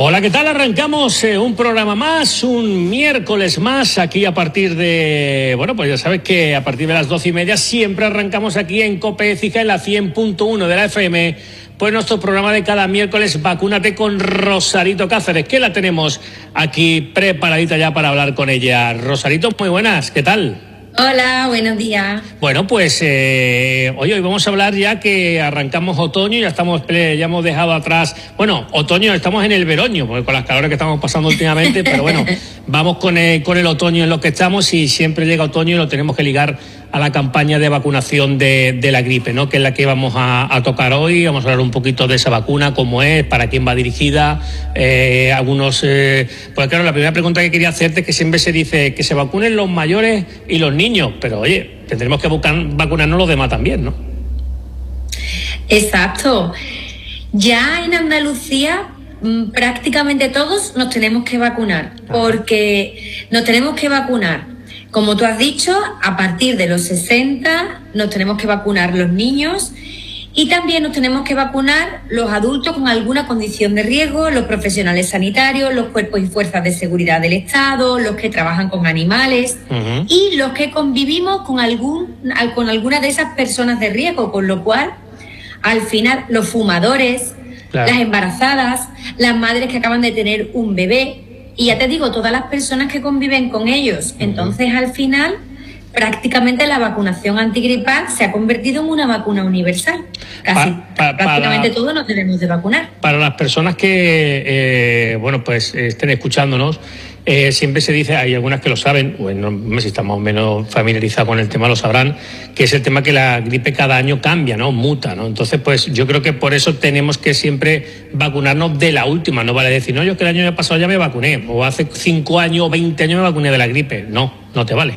Hola, ¿qué tal? Arrancamos un programa más, un miércoles más, aquí a partir de... Bueno, pues ya sabes que a partir de las 12:30 siempre arrancamos aquí en COPE Écija, en la 100.1 de la FM, pues nuestro programa de cada miércoles, Vacúnate con Rosarito Cáceres, que la tenemos aquí preparadita ya para hablar con ella. Rosarito, muy buenas, ¿qué tal? Hola, buenos días. Bueno, pues hoy vamos a hablar ya que arrancamos otoño, ya hemos dejado atrás, bueno, otoño, estamos en el veroño, porque con las calores que estamos pasando últimamente, pero bueno, vamos con el otoño en lo que estamos, y siempre llega otoño y lo tenemos que ligar a la campaña de vacunación de la gripe, ¿no? Que es la que vamos a tocar hoy. Vamos a hablar un poquito de esa vacuna, cómo es, para quién va dirigida, pues claro, la primera pregunta que quería hacerte es que siempre se dice que se vacunen los mayores y los niños, pero oye, tendremos que vacunarnos los demás también, ¿no? Exacto. Ya en Andalucía prácticamente todos nos tenemos que vacunar, porque nos tenemos que vacunar. Como tú has dicho, a partir de los 60 nos tenemos que vacunar los niños, y también nos tenemos que vacunar los adultos con alguna condición de riesgo, los profesionales sanitarios, los cuerpos y fuerzas de seguridad del Estado, los que trabajan con animales y los que convivimos con alguna de esas personas de riesgo, con lo cual, al final, los fumadores, claro, las embarazadas, las madres que acaban de tener un bebé, y ya te digo, todas las personas que conviven con ellos. Entonces, al final, prácticamente la vacunación antigripal se ha convertido en una vacuna universal. Prácticamente todos nos debemos de vacunar. Para las personas que, estén escuchándonos, siempre se dice, hay algunas que lo saben, bueno, si están más o menos familiarizados con el tema lo sabrán, que es el tema que la gripe cada año cambia, ¿no? Muta, ¿no? Entonces, pues yo creo que por eso tenemos que siempre vacunarnos de la última. No vale decir, no, yo que el año pasado ya me vacuné, o hace 5 años o 20 años me vacuné de la gripe. No te vale.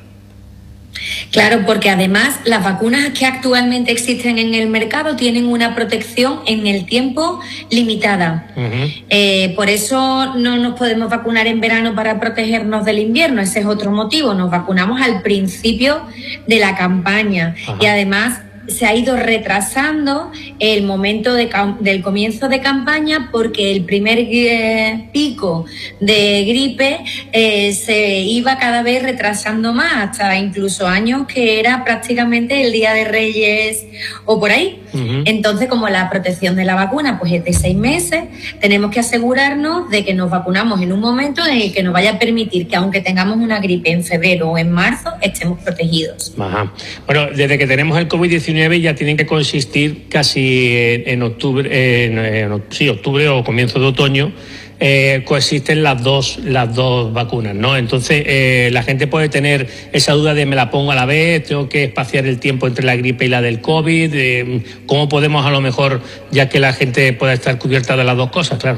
Claro, porque además las vacunas que actualmente existen en el mercado tienen una protección en el tiempo limitada. Por eso no nos podemos vacunar en verano para protegernos del invierno. Ese es otro motivo. Nos vacunamos al principio de la campaña. Y además se ha ido retrasando el momento del comienzo de campaña, porque el primer pico de gripe se iba cada vez retrasando más, hasta incluso años que era prácticamente el Día de Reyes o por ahí. Entonces, como la protección de la vacuna pues es de 6 meses, tenemos que asegurarnos de que nos vacunamos en un momento en el que nos vaya a permitir que, aunque tengamos una gripe en febrero o en marzo, estemos protegidos. Bueno, desde que tenemos el COVID-19 ya tienen que consistir casi en octubre, octubre o comienzo de otoño, coexisten las dos vacunas, ¿no? Entonces la gente puede tener esa duda de me la pongo a la vez, tengo que espaciar el tiempo entre la gripe y la del COVID. ¿Cómo podemos, a lo mejor, ya que la gente pueda estar cubierta de las dos cosas, claro?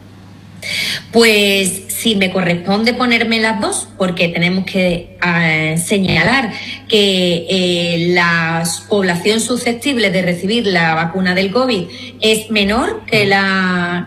Pues sí, me corresponde ponerme las dos, porque tenemos que señalar que la población susceptible de recibir la vacuna del COVID es menor que la